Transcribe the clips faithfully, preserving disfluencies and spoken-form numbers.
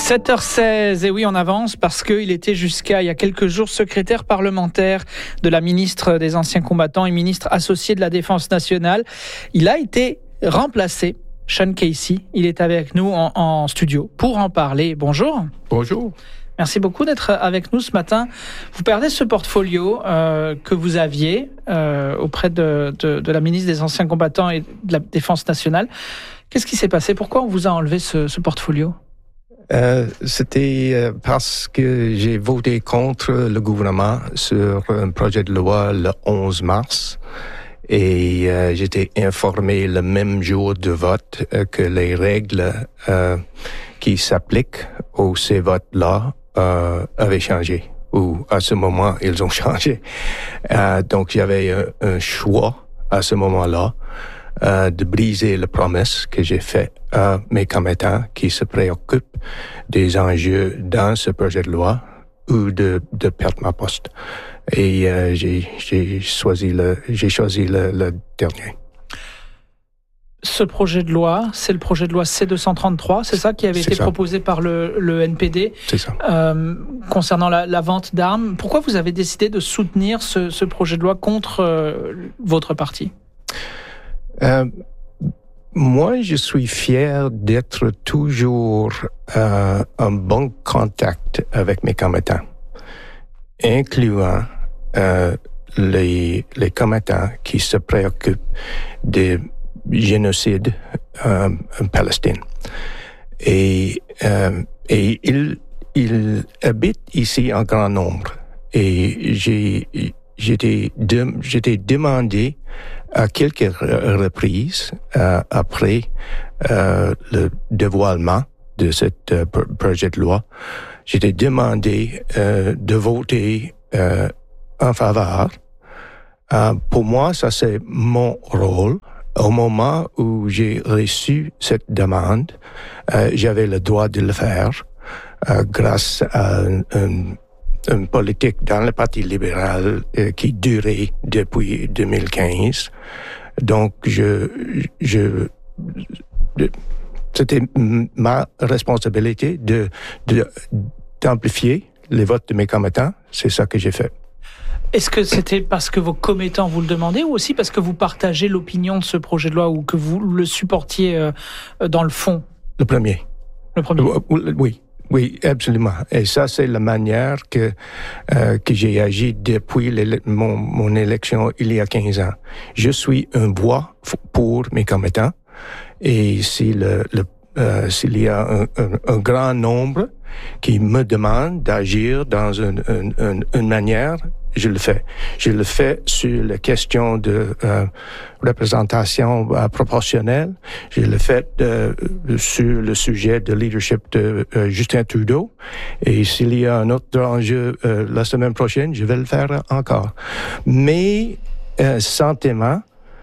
sept heures seize, et oui, on avance parce qu'il était jusqu'à il y a quelques jours secrétaire parlementaire de la ministre des Anciens Combattants et ministre associé de la Défense nationale. Il a été remplacé, Sean Casey. Il est avec nous en, en studio pour en parler. Bonjour. Bonjour. Merci beaucoup d'être avec nous ce matin. Vous perdez ce portfolio euh, que vous aviez euh, auprès de, de, de la ministre des Anciens Combattants et de la Défense nationale. Qu'est-ce qui s'est passé? Pourquoi on vous a enlevé ce, ce portfolio? Euh, c'était euh, parce que j'ai voté contre le gouvernement sur un projet de loi le onze mars et euh, j'étais informé le même jour de vote euh, que les règles euh, qui s'appliquent aux ces votes-là euh, avaient changé, ou à ce moment ils ont changé. Euh, donc il y avait un, un choix à ce moment-là Euh, de briser la promesse que j'ai faite à mes commettants qui se préoccupent des enjeux dans ce projet de loi ou de, de perdre ma poste. Et euh, j'ai, j'ai choisi le, j'ai choisi le, le dernier. Ce projet de loi, c'est le projet de loi C deux cent trente-trois, c'est ça qui avait c'est été ça. proposé par le, le N P D C'est ça. euh, concernant la, la vente d'armes. Pourquoi vous avez décidé de soutenir ce, ce projet de loi contre euh, votre parti? Euh, moi, je suis fier d'être toujours euh, en bon contact avec mes commettants, incluant euh, les, les commettants qui se préoccupent des génocides euh, en Palestine. Et, euh, et ils, ils habitent ici en grand nombre. Et j'ai, j'étais, de, j'étais demandé à quelques reprises, euh, après euh, le dévoilement de ce euh, projet de loi, j'étais demandé euh, de voter euh, en faveur. Euh, pour moi, ça c'est mon rôle. Au moment où j'ai reçu cette demande, euh, j'avais le droit de le faire euh, grâce à un, un une politique dans le Parti libéral euh, qui durait depuis deux mille quinze. Donc, je, je, de, c'était ma responsabilité de, de, d'amplifier les votes de mes commettants. C'est ça que j'ai fait. Est-ce que c'était parce que vos commettants vous le demandaient ou aussi parce que vous partagez l'opinion de ce projet de loi ou que vous le supportiez euh, dans le fond? Le premier. Le premier. Oui. Oui, absolument. Et ça, c'est la manière que euh, que j'ai agi depuis mon, mon élection il y a quinze ans. Je suis un voix pour mes commettants. Et si le, le euh, s'il y a un, un, un grand nombre qui me demande d'agir dans une, une, une, une manière, je le fais. Je le fais sur la question de euh, représentation euh, proportionnelle. Je le fais euh, sur le sujet de leadership de euh, Justin Trudeau. Et s'il y a un autre enjeu euh, la semaine prochaine, je vais le faire encore. Mes euh, sentiments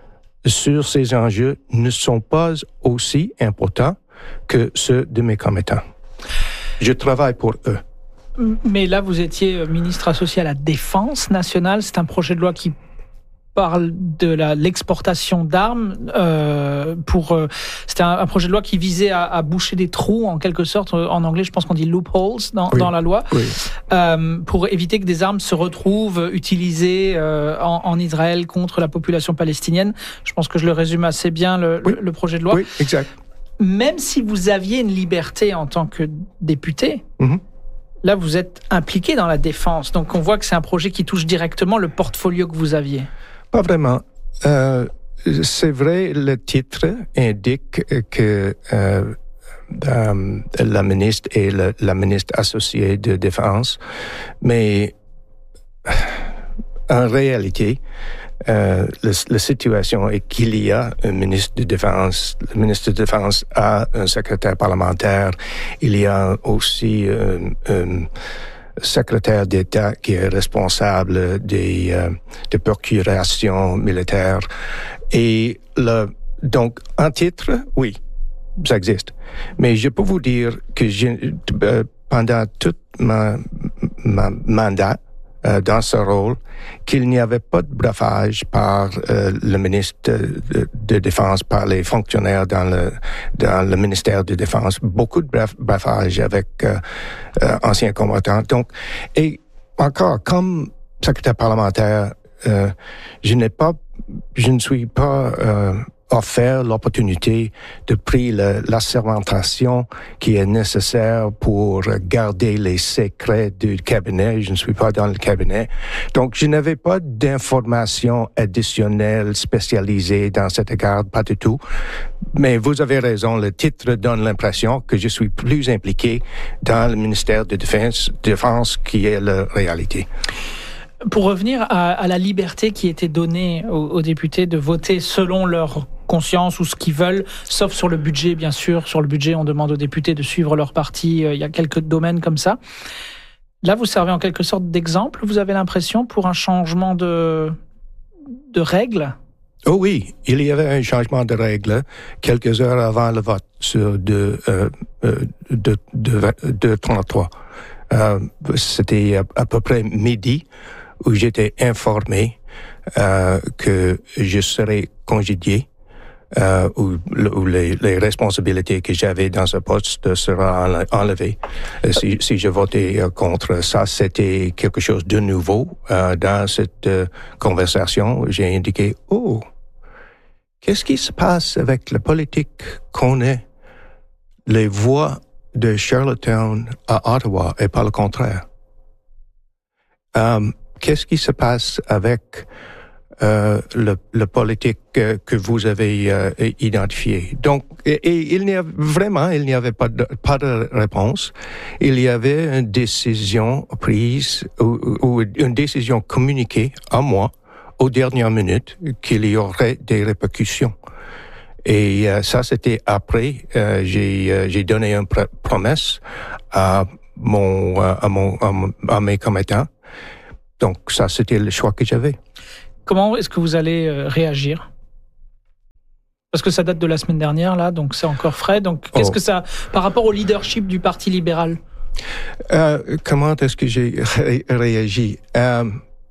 sur ces enjeux ne sont pas aussi importants que ceux de mes commettants. Je travaille pour eux. Mais là, vous étiez ministre associé à la Défense nationale. C'est un projet de loi qui parle de la, l'exportation d'armes. Euh, pour, euh, c'était un, un projet de loi qui visait à, à boucher des trous, en quelque sorte. En anglais, je pense qu'on dit loopholes dans, oui. dans la loi. Oui. Euh, pour éviter que des armes se retrouvent utilisées euh, en, en Israël contre la population palestinienne. Je pense que je le résume assez bien, le, oui. le, le projet de loi. Oui, exact. Même si vous aviez une liberté en tant que député, mm-hmm. là, vous êtes impliqué dans la défense. Donc, on voit que c'est un projet qui touche directement le portfolio que vous aviez. Pas vraiment. Euh, c'est vrai, le titre indique que euh, euh, la ministre est la, la ministre associée de défense, mais en réalité, euh, la, la situation est qu'il y a un ministre de défense. Le ministre de défense a un secrétaire parlementaire. Il y a aussi un, un secrétaire d'État qui est responsable des euh, de procuration militaire. Et le, donc, en titre, oui, ça existe. Mais je peux vous dire que j'ai, euh, pendant tout ma, ma mandat, euh, dans ce rôle, qu'il n'y avait pas de bravage par euh, le ministre de, de Défense, par les fonctionnaires dans le, dans le ministère de Défense. Beaucoup de bravage avec euh, euh, anciens combattants. Donc, et encore, comme secrétaire parlementaire, euh, je n'ai pas, je ne suis pas euh, offert l'opportunité de prendre l'assermentation qui est nécessaire pour garder les secrets du cabinet. Je ne suis pas dans le cabinet. Donc, je n'avais pas d'informations additionnelles spécialisées dans cet égard, pas du tout. Mais vous avez raison, le titre donne l'impression que je suis plus impliqué dans le ministère de Défense, défense qui est la réalité. Pour revenir à, à la liberté qui était donnée aux, aux députés de voter selon leur conscience ou ce qu'ils veulent, sauf sur le budget, bien sûr. Sur le budget, on demande aux députés de suivre leur parti. Il y a quelques domaines comme ça. Là, vous servez en quelque sorte d'exemple, vous avez l'impression, pour un changement de, de règles? Oh oui, il y avait un changement de règles quelques heures avant le vote sur deux, euh, deux, deux, deux trente-trois. Euh, c'était à, à peu près midi où j'étais informé euh, que je serais congédié, euh, où, où les, les responsabilités que j'avais dans ce poste seraient enlevées si, si je votais contre. Ça, c'était quelque chose de nouveau euh, dans cette euh, conversation. J'ai indiqué, oh, qu'est-ce qui se passe avec la politique qu'on est, les voix de Charlottetown à Ottawa et pas le contraire? Um, qu'est-ce qui se passe avec euh, le, le politique euh, que vous avez euh, identifié? Donc, et, et il n'y a vraiment, il n'y avait pas de, pas de réponse. Il y avait une décision prise ou, ou une décision communiquée à moi aux dernières minutes qu'il y aurait des répercussions. Et euh, ça, c'était après, euh, j'ai, euh, j'ai donné une pr- promesse à mon, euh, à mon, à, mon, à mes commettants. Donc ça, c'était le choix que j'avais. Comment est-ce que vous allez euh, réagir? Parce que ça date de la semaine dernière, là, donc c'est encore frais. Donc qu'est-ce oh. que ça, par rapport au leadership du Parti libéral? Euh, comment est-ce que j'ai ré- réagi? Euh,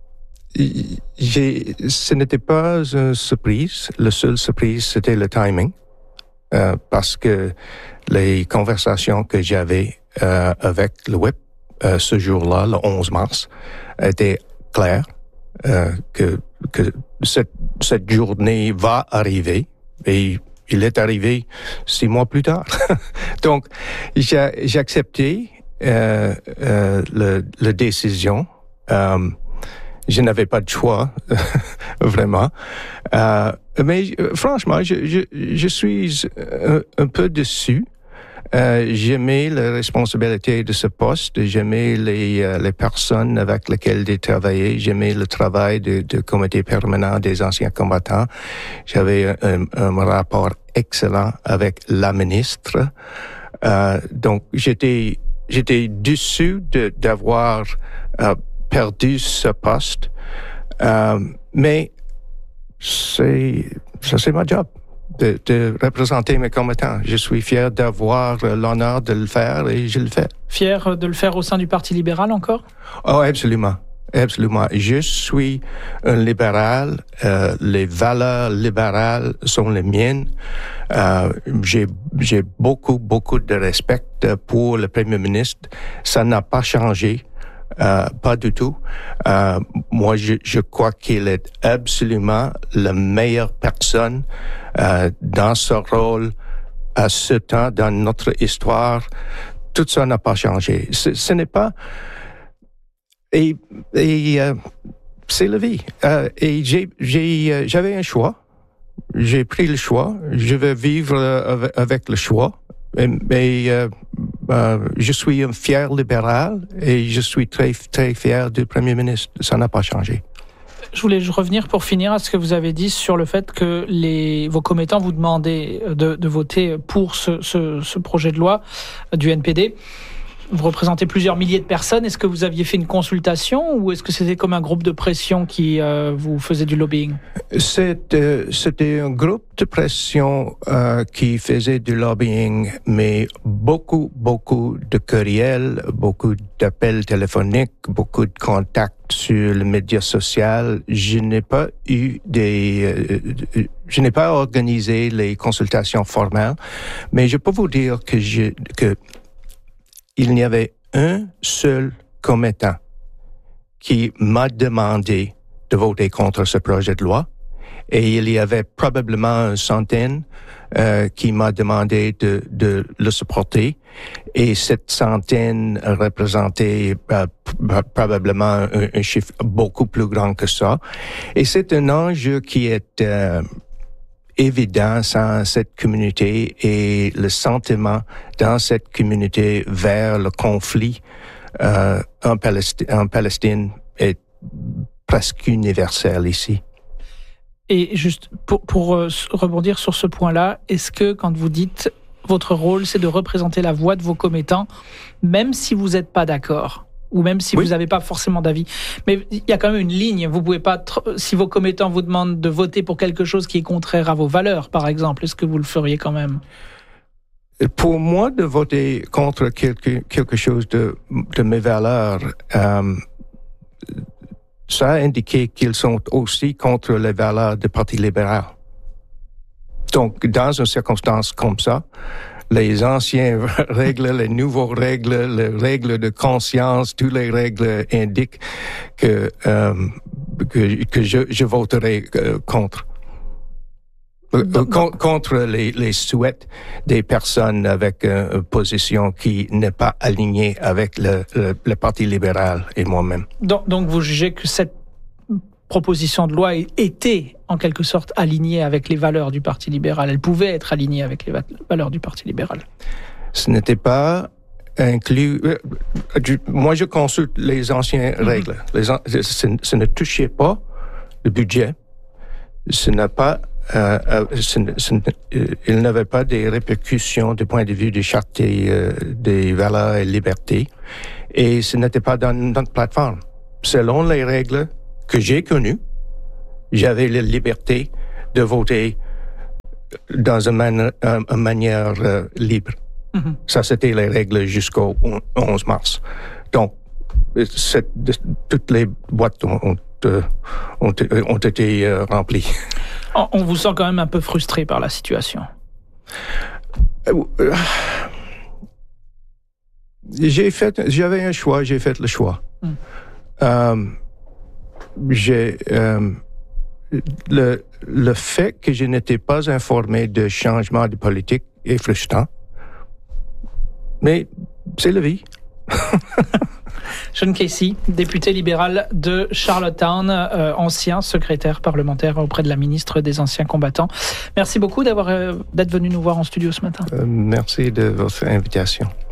J'ai, ce n'était pas une surprise. La seule surprise, c'était le timing, euh, parce que les conversations que j'avais euh, avec le Whip euh, ce jour-là, le onze mars, étaient claires, euh, que, que cette, cette journée va arriver, et il est arrivé six mois plus tard. Donc, j'ai, j'ai accepté euh, euh, le, la décision. Euh, Je n'avais pas de choix, vraiment. Euh, mais euh, franchement, je, je, je suis un, un peu déçu. Euh, j'aimais la responsabilité de ce poste, j'aimais les, euh, les personnes avec lesquelles j'ai travaillé, j'aimais le travail du de, de comité permanent des anciens combattants. J'avais un, un rapport excellent avec la ministre. Euh, donc, j'étais, j'étais déçu de, d'avoir euh, perdu ce poste, euh, mais c'est, ça c'est ma job, de, de représenter mes combattants. Je suis fier d'avoir l'honneur de le faire et je le fais. Fier de le faire au sein du Parti libéral encore? Oh, absolument. Absolument. Je suis un libéral. Euh, les valeurs libérales sont les miennes. Euh, j'ai, j'ai beaucoup, beaucoup de respect pour le Premier ministre. Ça n'a pas changé. Euh, pas du tout. Euh, moi, je, je crois qu'il est absolument la meilleure personne euh, dans ce rôle à ce temps dans notre histoire. Tout ça n'a pas changé. Ce, ce n'est pas... Et, et euh, c'est la vie. Euh, et j'ai, j'ai, euh, j'avais un choix. J'ai pris le choix. Je vais vivre euh, avec le choix. Et, et euh, euh, je suis un fier libéral et je suis très, très fier du Premier ministre. Ça n'a pas changé. Je voulais revenir pour finir à ce que vous avez dit sur le fait que les, vos commettants vous demandaient de, de voter pour ce, ce, ce projet de loi du N P D. Vous représentez plusieurs milliers de personnes. Est-ce que vous aviez fait une consultation ou est-ce que c'était comme un groupe de pression qui euh, vous faisait du lobbying? C'était, c'était un groupe de pression euh, qui faisait du lobbying, mais beaucoup, beaucoup de courriels, beaucoup d'appels téléphoniques, beaucoup de contacts sur les médias sociaux. Je n'ai pas eu des... Euh, je n'ai pas organisé les consultations formelles, mais je peux vous dire que je... que il n'y avait un seul commettant qui m'a demandé de voter contre ce projet de loi et il y avait probablement une centaine euh, qui m'a demandé de, de le supporter et cette centaine représentait euh, probablement un, un chiffre beaucoup plus grand que ça. Et c'est un enjeu qui est... Euh, évident dans cette communauté et le sentiment dans cette communauté vers le conflit euh, en, Palestine, en Palestine est presque universel ici. Et juste pour, pour euh, rebondir sur ce point-là, est-ce que quand vous dites votre rôle c'est de représenter la voix de vos commettants, même si vous n'êtes pas d'accord? Ou même si oui. vous n'avez pas forcément d'avis. Mais il y a quand même une ligne. Vous pouvez pas, si vos commettants vous demandent de voter pour quelque chose qui est contraire à vos valeurs, par exemple, est-ce que vous le feriez quand même? Pour moi, de voter contre quelque, quelque chose de, de mes valeurs, euh, ça a indiqué qu'ils sont aussi contre les valeurs du Parti libéral. Donc, dans une circonstance comme ça, les anciennes règles, les nouvelles règles, les règles de conscience, toutes les règles indiquent que euh, que, que je, je voterai euh, contre. Euh, con, contre les, les souhaits des personnes avec euh, une position qui n'est pas alignée avec le, le, le Parti libéral et moi-même. Donc, donc vous jugez que cette proposition de loi était en quelque sorte alignée avec les valeurs du Parti libéral. Elle pouvait être alignée avec les valeurs du Parti libéral. Ce n'était pas inclus... Euh, du, moi, je consulte les anciennes mm-hmm. règles. Les, ce, ce ne touchait pas le budget. Ce n'a pas... Euh, ce, ce, euh, il n'avait pas des répercussions du point de vue des chartes des, euh, des valeurs et libertés. Et ce n'était pas dans notre plateforme. Selon les règles que j'ai connu, j'avais la liberté de voter dans une, man- une manière euh, libre. Mm-hmm. Ça, c'était les règles jusqu'au onze mars. Donc, cette, de, toutes les boîtes ont, ont, ont, ont été euh, remplies. On vous sent quand même un peu frustré par la situation. Euh, euh, j'ai fait, j'avais un choix, j'ai fait le choix. Mm. Euh, j'ai euh, le le fait que je n'étais pas informé de changement de politique est frustrant, mais c'est la vie. Sean Casey, député libéral de Charlottetown, euh, ancien secrétaire parlementaire auprès de la ministre des Anciens Combattants. Merci beaucoup d'avoir euh, d'être venu nous voir en studio ce matin. Euh, merci de votre invitation.